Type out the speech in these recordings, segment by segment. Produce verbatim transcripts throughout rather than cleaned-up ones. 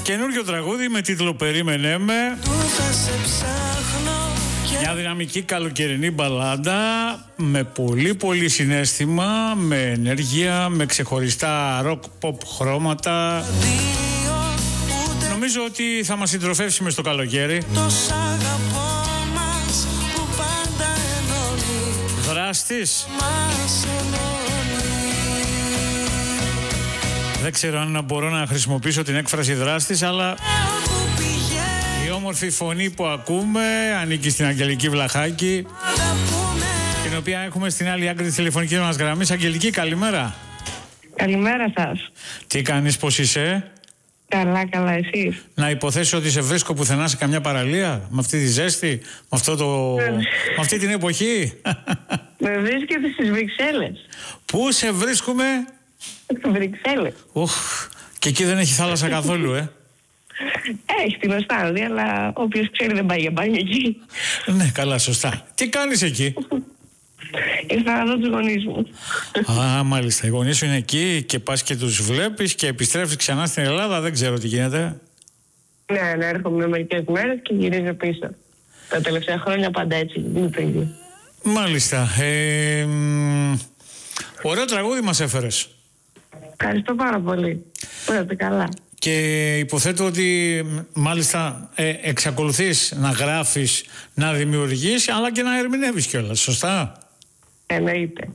Καινούριο τραγούδι με τίτλο «Περίμενέ με». Μια δυναμική καλοκαιρινή μπαλάντα με πολύ πολύ συναίσθημα, με ενέργεια, με ξεχωριστά rock pop χρώματα. Νομίζω ότι θα μας συντροφεύσει μες στο καλοκαίρι. Δράστης. Δεν ξέρω αν μπορώ να χρησιμοποιήσω την έκφραση δράστης, αλλά η όμορφη φωνή που ακούμε ανήκει στην Αγγελική Βλαχάκη, την οποία έχουμε στην άλλη άκρη της τηλεφωνικής μας γραμμής. Αγγελική, καλημέρα. Καλημέρα σας. Τι κάνεις, πώς είσαι? Καλά, καλά, εσείς? Να υποθέσω ότι σε βρίσκω πουθενά σε καμιά παραλία, με αυτή τη ζέστη, με, αυτό το... με αυτή την εποχή. Με βρίσκεται στις Βρυξέλλες. Πού σε βρίσκουμε? Στις Βρυξέλλες. Οχ, και εκεί δεν έχει θάλασσα καθόλου, ε. Έχει την Οστάνδη, αλλά όποιος ξέρει δεν πάει για μπάνιο εκεί. Ναι, καλά, σωστά. Τι κάνεις εκεί? Ήρθα να δω τους γονείς μου. Α, μάλιστα. Οι γονείς σου είναι εκεί και πας και τους βλέπεις και επιστρέφεις ξανά στην Ελλάδα. Δεν ξέρω τι γίνεται. Ναι, ναι, έρχομαι μερικές μέρες και γυρίζω πίσω. Τα τελευταία χρόνια πάντα έτσι. Μάλιστα. Ε, μ, ωραίο τραγούδι μας έφερες. Ευχαριστώ πάρα πολύ. Είστε καλά. Και υποθέτω ότι μάλιστα ε, εξακολουθείς να γράφεις, να δημιουργείς, αλλά και να ερμηνεύεις κιόλας, σωστά? Εννοείται.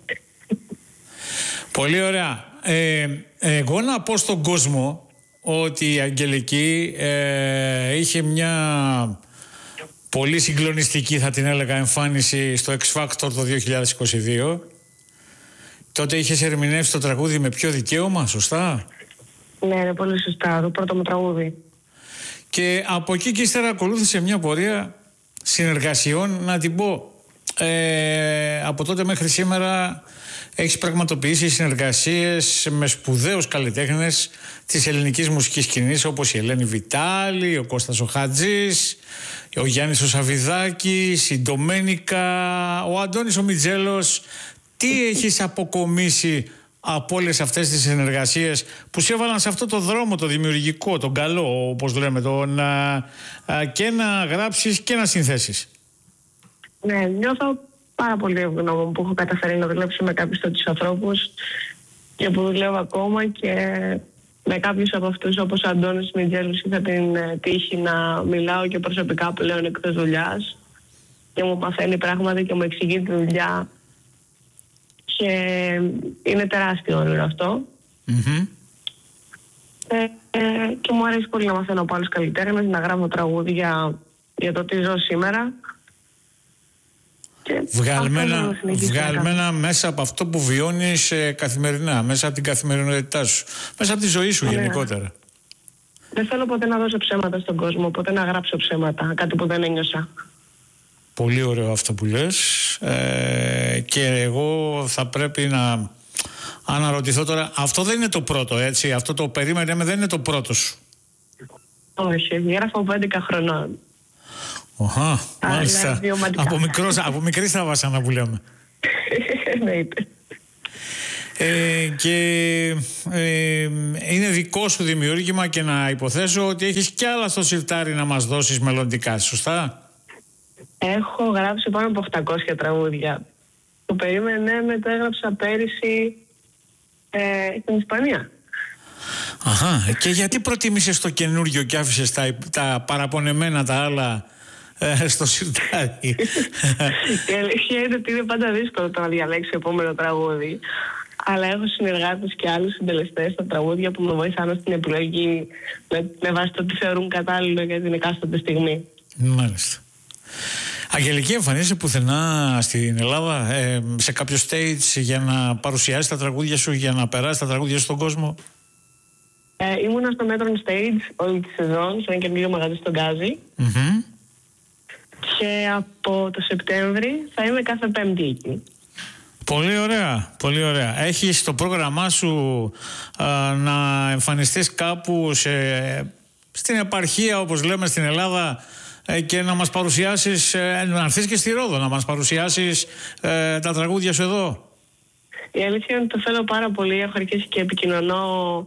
Πολύ ωραία. Ε, εγώ να πω στον κόσμο ότι η Αγγελική ε, είχε μια πολύ συγκλονιστική, θα την έλεγα, εμφάνιση στο X Factor το δύο χιλιάδες είκοσι δύο. Τότε είχες ερμηνεύσει το τραγούδι «Με ποιο δικαίωμα», σωστά? Ναι, είναι πολύ σωστά. Το πρώτο μου τραγούδι. Και από εκεί και ύστερα ακολούθησε μια πορεία συνεργασιών, να την πω. Ε, από τότε μέχρι σήμερα έχεις πραγματοποιήσει συνεργασίες με σπουδαίους καλλιτέχνες της ελληνικής μουσικής σκηνής, όπως η Ελένη Βιτάλη, ο Κώστας ο Χατζής, ο Γιάννης ο Σαββιδάκης, η Ντομένικα, ο Αντώνης ο Μιτζέλος. Τι έχεις αποκομίσει από όλες αυτές τις συνεργασίες που σε έβαλαν σε αυτό το δρόμο το δημιουργικό, τον καλό, όπως λέμε, το να, α, και να γράψεις και να συνθέσεις? Ναι, νιώθω πάρα πολύ ευγνώμων που έχω καταφέρει να δουλέψω με κάποιους τέτοιους ανθρώπους και που δουλεύω ακόμα, και με κάποιους από αυτούς, όπως ο Αντώνης Μιτζέλος, είχα την τύχη να μιλάω και προσωπικά πλέον εκτός δουλειάς και μου μαθαίνει πράγματα και μου εξηγεί τη δουλειά, και είναι τεράστιο όνειρο αυτό. Mm-hmm. Ε, ε, και μου αρέσει πολύ να μαθαίνω από άλλους καλλιτέχνες, να γράφω τραγούδια για το τι ζω σήμερα. Βγαλμένα, βγαλμένα μέσα από αυτό που βιώνεις ε, καθημερινά, μέσα από την καθημερινότητά σου, μέσα από τη ζωή σου. Ναι. Γενικότερα. Δεν θέλω ποτέ να δώσω ψέματα στον κόσμο, ποτέ να γράψω ψέματα, κάτι που δεν ένιωσα. Πολύ ωραίο αυτό που λες, ε, και εγώ θα πρέπει να αναρωτηθώ τώρα, αυτό δεν είναι το πρώτο, έτσι, αυτό το «Περίμενε με» δεν είναι το πρώτο σου? Όχι, γράφω από έντεκα χρονών. Οχα, μάλιστα. Από, μικρός, από μικρή στα βάσανα που λέμε. Εννοείται. ε, και ε, είναι δικό σου δημιούργημα, και να υποθέσω ότι έχεις κι άλλα στο σιρτάρι να μας δώσεις μελλοντικά, σωστά? Έχω γράψει πάνω από οκτακόσια τραγούδια. Το «Περίμενε με» το έγραψα πέρυσι ε, στην Ισπανία. Αχα, και γιατί προτίμησες το καινούργιο και άφησες τα, τα παραπονεμένα τα άλλα ε, στο σιρτάρι? Η αλήθεια είναι ότι είναι πάντα δύσκολο το να διαλέξω επόμενο τραγούδι. Αλλά έχω συνεργάτες και άλλους συντελεστές στα τραγούδια που με βοηθάνε στην επιλογή με, με βάση το τι θεωρούν κατάλληλο για την εκάστοτε στιγμή. Μάλιστα. Αγγελική, εμφανίζεσαι πουθενά στην Ελλάδα, ε, σε κάποιο stage, για να παρουσιάσεις τα τραγούδια σου, για να περάσεις τα τραγούδια σου στον κόσμο? Ε, ήμουνα στο Metron Stage όλη τη σεζόν, σε ένα καινούργιο μαγαζί στον Γκάζι. Mm-hmm. Και από το Σεπτέμβρη θα είμαι κάθε Πέμπτη εκεί. Πολύ ωραία, πολύ ωραία. Έχεις στο πρόγραμμά σου α, να εμφανιστείς κάπου σε, στην επαρχία, όπως λέμε στην Ελλάδα, ε, και να μας παρουσιάσεις, ε, να έρθεις και στη Ρόδο, να μας παρουσιάσεις ε, τα τραγούδια σου εδώ? Η αλήθεια είναι ότι το θέλω πάρα πολύ. Έχω αρχίσει και επικοινωνώ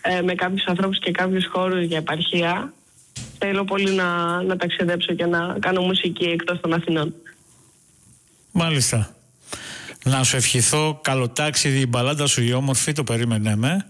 ε, με κάποιους ανθρώπους και κάποιους χώρους για επαρχία. Θέλω πολύ να, να ταξιδέψω και να κάνω μουσική εκτός των Αθηνών. Μάλιστα. Να σου ευχηθώ καλό ταξίδι, η μπαλάντα σου η όμορφη, το περίμενε με.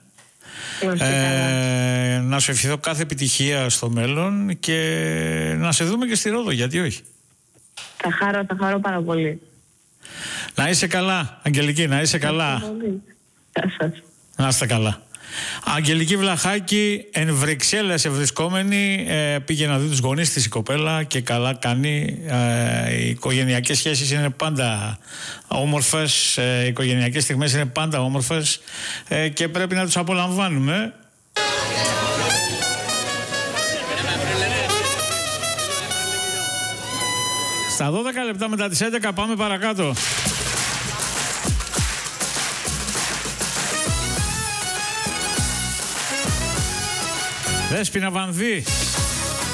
Ε, να σου ευχηθώ κάθε επιτυχία στο μέλλον και να σε δούμε και στη Ρόδο, γιατί όχι. Θα χαρώ, θα χαρώ πάρα πολύ. Να είσαι καλά, Αγγελική, να είσαι καλά. Γεια σας. Να είστε καλά. Αγγελική Βλαχάκη, εν Βρυξέλλες ευρισκόμενη, ε, πήγε να δει τους γονείς της η κοπέλα και καλά κάνει. Ε, οι οικογενειακές σχέσεις είναι πάντα όμορφες, ε, οι οικογενειακές στιγμές είναι πάντα όμορφες ε, και πρέπει να τους απολαμβάνουμε. Στα δώδεκα λεπτά μετά τις έντεκα πάμε παρακάτω. Δέσποινα Βανδύ.